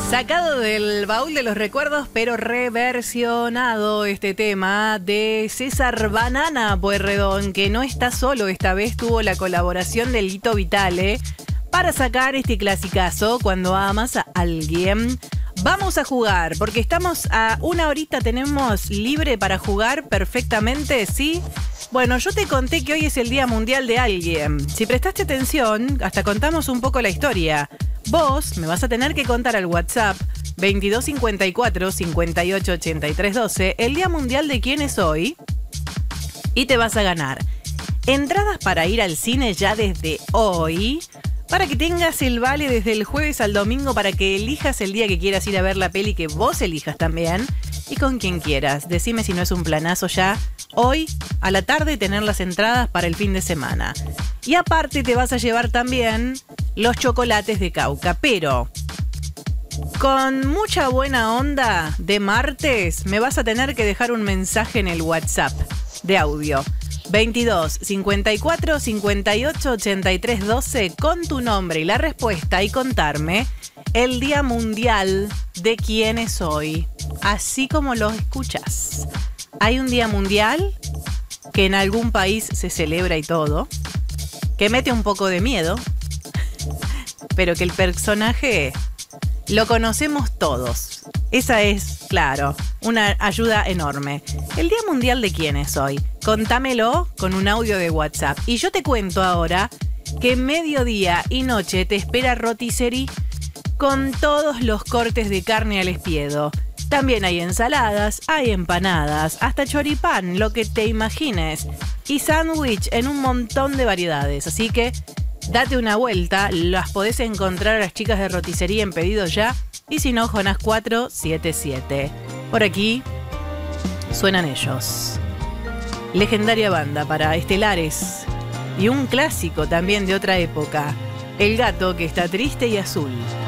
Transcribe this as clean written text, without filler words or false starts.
Sacado del baúl de los recuerdos, pero reversionado este tema de César Banana Pueyrredón, que no está solo, esta vez tuvo la colaboración de Lito Vitale para sacar este clasicazo, Cuando amas a alguien. Vamos a jugar, porque estamos a una horita, tenemos libre para jugar perfectamente, ¿sí? Bueno, yo te conté que hoy es el Día Mundial de Alguien. Si prestaste atención, hasta contamos un poco la historia. Vos me vas a tener que contar al WhatsApp 2254 58 83 12 el Día Mundial de quién es hoy y te vas a ganar entradas para ir al cine ya desde hoy, para que tengas el vale desde el jueves al domingo, para que elijas el día que quieras ir a ver la peli, que vos elijas también y con quien quieras. Decime si no es un planazo ya hoy a la tarde tener las entradas para el fin de semana. Y aparte te vas a llevar también los chocolates de Cauca, pero con mucha buena onda de martes me vas a tener que dejar un mensaje en el WhatsApp de audio 22 54 58 83 12 con tu nombre y la respuesta y contarme el Día Mundial de quién es hoy, así como lo escuchas. Hay un Día Mundial que en algún país se celebra y todo, que mete un poco de miedo, pero que el personaje lo conocemos todos. Esa es, claro, una ayuda enorme. ¿El Día Mundial de quién es hoy? Contámelo con un audio de WhatsApp. Y yo te cuento ahora que mediodía y noche te espera Rotisserie con todos los cortes de carne al espiedo. También hay ensaladas, hay empanadas, hasta choripán, lo que te imagines. Y sándwich en un montón de variedades. Así que date una vuelta, las podés encontrar a las chicas de Rotisserie en Pedido Ya. Y si no, Jonás 477. Por aquí suenan ellos. Legendaria banda para estelares. Y un clásico también de otra época. El gato que está triste y azul.